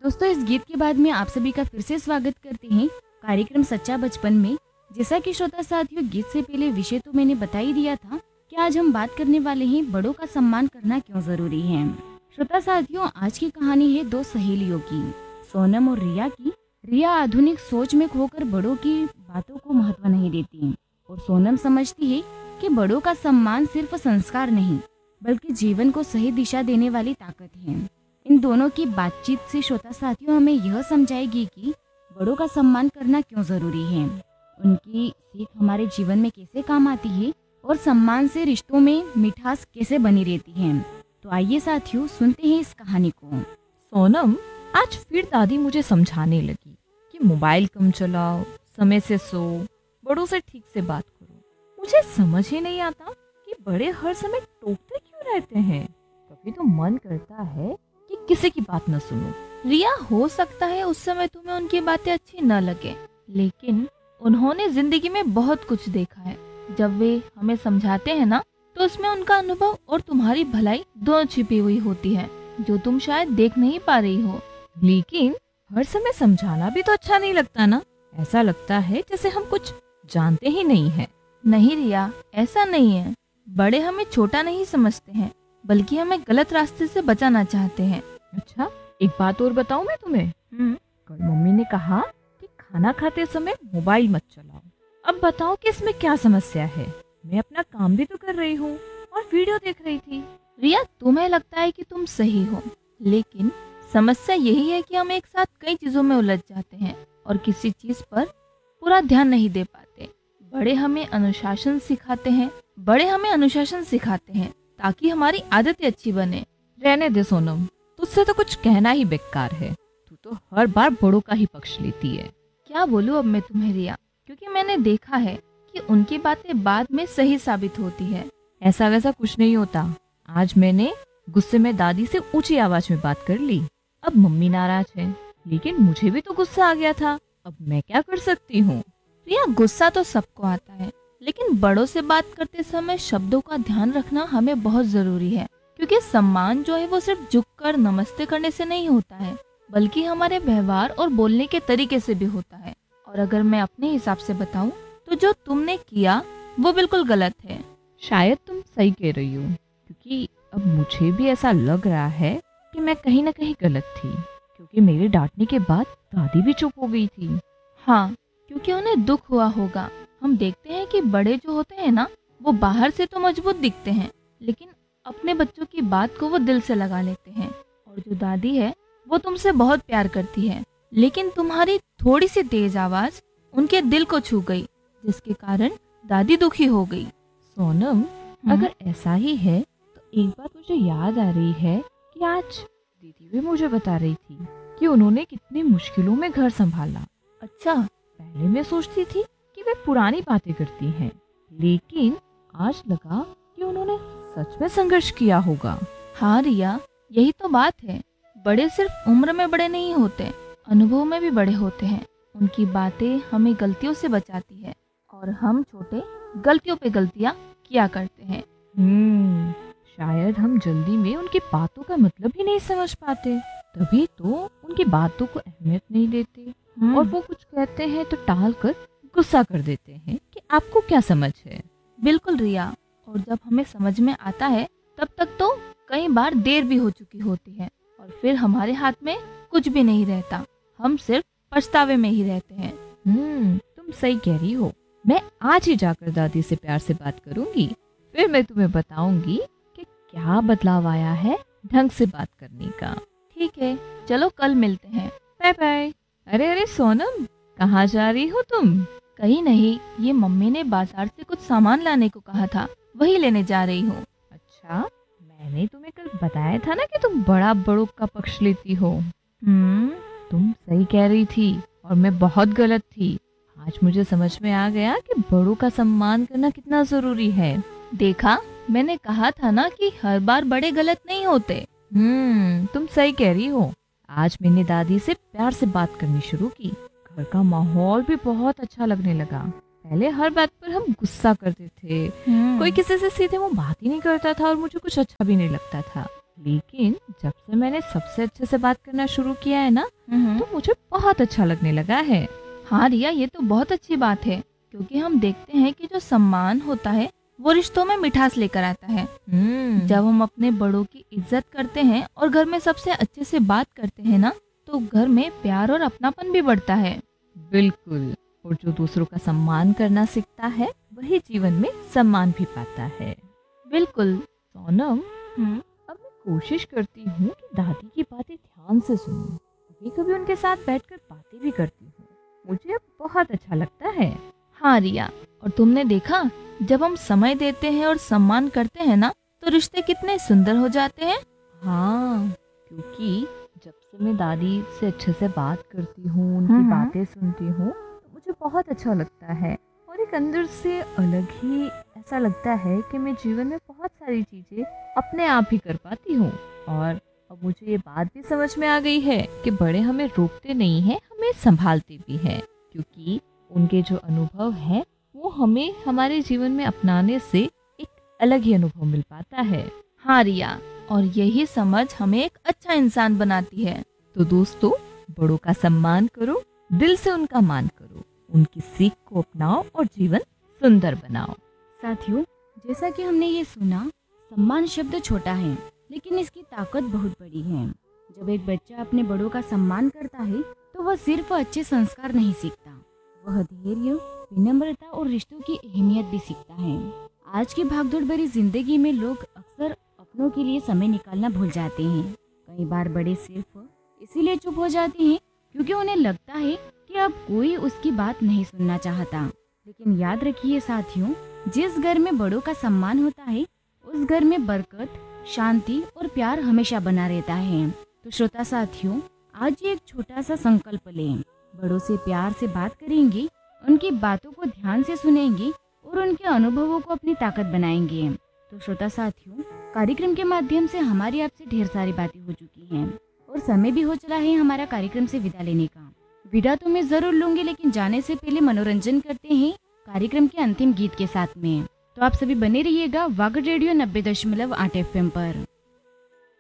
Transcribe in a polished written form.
दोस्तों, इस गीत के बाद में आप सभी का फिर से स्वागत करते हैं कार्यक्रम सच्चा बचपन में। जैसा कि श्रोता साथियों, गीत से पहले विषय तो मैंने बता ही दिया था कि आज हम बात करने वाले हैं बड़ों का सम्मान करना क्यों जरूरी है। श्रोता साथियों, आज की कहानी है दो सहेलियों की, सोनम और रिया की। रिया आधुनिक सोच में खोकर बड़ों की बातों को महत्व नहीं देती और सोनम समझती है कि बड़ों का सम्मान सिर्फ संस्कार नहीं बल्कि जीवन को सही दिशा देने वाली ताकत है। इन दोनों की बातचीत से श्रोता साथियों हमें यह समझाएगी कि बड़ों का सम्मान करना क्यों जरूरी है, उनकी सीख हमारे जीवन में कैसे काम आती है और सम्मान से रिश्तों में मिठास कैसे बनी रहती है। तो आइए साथियों, सुनते हैं इस कहानी को। सोनम, आज फिर दादी मुझे समझाने लगी कि मोबाइल कम चलाओ, समय से सो, बड़ों से ठीक से बात करो। मुझे समझ ही नहीं आता कि बड़े हर समय टोकते क्यों रहते हैं। कभी तो मन करता है कि किसी की बात न सुनो। रिया, हो सकता है उस समय तुम्हें उनकी बातें अच्छी न लगे, लेकिन उन्होंने जिंदगी में बहुत कुछ देखा है। जब वे हमें समझाते हैं ना, तो उसमें उनका अनुभव और तुम्हारी भलाई दोनों छिपी हुई होती है, जो तुम शायद देख नहीं पा रही हो। लेकिन हर समय समझाना भी तो अच्छा नहीं लगता ना। ऐसा लगता है जैसे हम कुछ जानते ही नहीं है। नहीं रिया, ऐसा नहीं है। बड़े हमें छोटा नहीं समझते हैं, बल्कि हमें गलत रास्ते से बचाना चाहते हैं। अच्छा, एक बात और बताऊं मैं तुम्हें। कल मम्मी ने कहा कि खाना खाते समय मोबाइल मत चलाओ। अब बताओ कि इसमें क्या समस्या है। मैं अपना काम भी तो कर रही हूँ और वीडियो देख रही थी। रिया, तुम्हें लगता है कि तुम सही हो, लेकिन समस्या यही है कि हम एक साथ कई चीजों में उलझ जाते हैं और किसी चीज पर पूरा ध्यान नहीं दे पाते। बड़े हमें अनुशासन सिखाते हैं ताकि हमारी आदतें अच्छी बने। रहने दे सोनम, तुझसे तो कुछ कहना ही बेकार है। तू तो हर बार बड़ों का ही पक्ष लेती है। क्या बोलूं अब मैं तुम्हें रिया, क्योंकि मैंने देखा है कि उनकी बातें बाद में सही साबित होती है। ऐसा वैसा कुछ नहीं होता। आज मैंने गुस्से में दादी से ऊंची आवाज में बात कर ली। अब मम्मी नाराज है, लेकिन मुझे भी तो गुस्सा आ गया था। अब मैं क्या कर सकती हूँ। रिया, गुस्सा तो सबको आता है, लेकिन बड़ों से बात करते समय शब्दों का ध्यान रखना हमें बहुत जरूरी है, क्योंकि सम्मान जो है वो सिर्फ झुककर नमस्ते करने से नहीं होता है, बल्कि हमारे व्यवहार और बोलने के तरीके से भी होता है। और अगर मैं अपने हिसाब से बताऊं, तो जो तुमने किया वो बिल्कुल गलत है। शायद तुम सही कह रही हो, क्योंकि अब मुझे भी ऐसा लग रहा है कि मैं कहीं ना कहीं गलत थी, क्योंकि मेरे डांटने के बाद दादी भी चुप हो गई थी। हाँ, क्योंकि उन्हें दुख हुआ होगा। हम देखते हैं कि बड़े जो होते हैं ना, वो बाहर से तो मजबूत दिखते हैं, लेकिन अपने बच्चों की बात को वो दिल से लगा लेते हैं। और जो दादी है, वो तुमसे बहुत प्यार करती है, लेकिन तुम्हारी थोड़ी सी तेज आवाज उनके दिल को छू गई, जिसके कारण दादी दुखी हो गई। सोनम, अगर ऐसा ही है तो एक बात मुझे याद आ रही है कि आज दीदी भी मुझे बता रही थी कि उन्होंने कितनी मुश्किलों में घर संभाला। अच्छा, पहले मैं सोचती थी कि वे पुरानी बातें करती हैं, लेकिन आज लगा कि उन्होंने सच में संघर्ष किया होगा। हाँ रिया, यही तो बात है। बड़े सिर्फ उम्र में बड़े नहीं होते, अनुभव में भी बड़े होते हैं। उनकी बातें हमें गलतियों से बचाती है और हम छोटे गलतियों पे गलतियाँ किया करते हैं। शायद हम जल्दी में उनकी बातों का मतलब ही नहीं समझ पाते, तभी तो उनकी बातों को अहमियत नहीं देते। और वो कुछ कहते हैं तो टाल कर गुस्सा कर देते हैं कि आपको क्या समझ है। बिल्कुल रिया, और जब हमें समझ में आता है तब तक तो कई बार देर भी हो चुकी होती है और फिर हमारे हाथ में कुछ भी नहीं रहता। हम सिर्फ पछतावे में ही रहते हैं। तुम सही कह रही हो। मैं आज ही जाकर दादी से प्यार से बात करूंगी, फिर मैं तुम्हें बताऊंगी कि क्या बदलाव आया है ढंग से बात करने का। ठीक है, चलो कल मिलते हैं। Bye bye. अरे सोनम, कहाँ जा रही हो तुम? कहीं नहीं, ये मम्मी ने बाजार से कुछ सामान लाने को कहा था, वही लेने जा रही हूँ। अच्छा, मैंने तुम्हें कल बताया था ना कि तुम बड़ों का पक्ष लेती हो। तुम सही कह रही थी और मैं बहुत गलत थी। आज मुझे समझ में आ गया कि बड़ों का सम्मान करना कितना जरूरी है। देखा, मैंने कहा था ना कि हर बार बड़े गलत नहीं होते। तुम सही कह रही हो। आज मैंने दादी से प्यार से बात करनी शुरू की। घर का माहौल भी बहुत अच्छा लगने लगा। पहले हर बात पर हम गुस्सा करते थे, कोई किसी से सीधे मुंह बात ही नहीं करता था और मुझे कुछ अच्छा भी नहीं लगता था। लेकिन जब से मैंने सबसे अच्छे से बात करना शुरू किया है ना, तो मुझे बहुत अच्छा लगने लगा है। हाँ रिया, ये तो बहुत अच्छी बात है, क्योंकि हम देखते हैं कि जो सम्मान होता है वो रिश्तों में मिठास लेकर आता है। जब हम अपने बड़ों की इज्जत करते हैं और घर में सबसे अच्छे से बात करते हैं ना, तो घर में प्यार और अपनापन भी बढ़ता है। बिल्कुल। और जो दूसरों का सम्मान करना सीखता है वही जीवन में सम्मान भी पाता है। बिल्कुल। सोनम, अब मैं कोशिश करती हूँ कि दादी की बातें ध्यान से सुनूं। कभी कभी उनके साथ बैठकर बातें भी करती हूँ। मुझे अब बहुत अच्छा लगता है। हाँ रिया, और तुमने देखा, जब हम समय देते हैं और सम्मान करते हैं ना, तो रिश्ते कितने सुंदर हो जाते हैं। हाँ, क्योंकि जब से मैं दादी से अच्छे से बात करती हूँ, उनकी बातें सुनती हूँ, तो मुझे बहुत अच्छा लगता है। और एक अंदर से अलग ही ऐसा लगता है कि मैं जीवन में बहुत सारी चीज़ें अपने आप ही कर पाती हूँ। और अब मुझे ये बात भी समझ में आ गई है कि बड़े हमें रोकते नहीं हैं, हमें संभालते भी हैं, क्योंकि उनके जो अनुभव है वो हमें हमारे जीवन में अपनाने से एक अलग ही अनुभव मिल पाता है। हाँ रिया, और यही समझ हमें एक अच्छा इंसान बनाती है। तो दोस्तों, बड़ों का सम्मान करो, दिल से उनका मान करो, उनकी सीख को अपनाओ और जीवन सुंदर बनाओ। साथियों, जैसा कि हमने ये सुना, सम्मान शब्द छोटा है लेकिन इसकी ताकत बहुत बड़ी है। जब एक बच्चा अपने बड़ों का सम्मान करता है तो वह सिर्फ अच्छे संस्कार नहीं सीखता, वह धैर्य, विनम्रता और रिश्तों की अहमियत भी सीखता है। आज की भागदौड़ भरी जिंदगी में लोग अक्सर अपनों के लिए समय निकालना भूल जाते हैं। कई बार बड़े सिर्फ इसीलिए चुप हो जाते हैं क्योंकि उन्हें लगता है कि अब कोई उसकी बात नहीं सुनना चाहता। लेकिन याद रखिए साथियों, जिस घर में बड़ों का सम्मान होता है उस घर में बरकत, शांति और प्यार हमेशा बना रहता है। तो श्रोता साथियों, आज एक छोटा सा संकल्प लें। बड़ों से प्यार से बात करेंगे, उनकी बातों को ध्यान से सुनेंगे और उनके अनुभवों को अपनी ताकत बनाएंगे। तो श्रोता साथियों, कार्यक्रम के माध्यम से हमारी आपसे ढेर सारी बातें हो चुकी हैं और समय भी हो चला है हमारा कार्यक्रम से विदा लेने का। विदा तो मैं जरूर लूंगी, लेकिन जाने से पहले मनोरंजन करते हैं कार्यक्रम के अंतिम गीत के साथ में। तो आप सभी बने रहिएगा वागड़ रेडियो 90.8 FM पर।